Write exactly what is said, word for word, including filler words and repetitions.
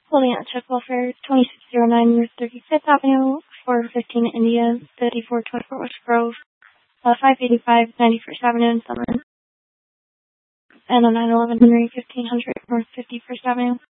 Holding at check welfare, twenty-six oh nine North thirty-fifth Avenue, four fifteen India, thirty-four twenty-four West Grove, uh, five eighty-five ninety-first Avenue in Summer, and on nine eleven Henry, fifteen hundred North fifty-first Avenue.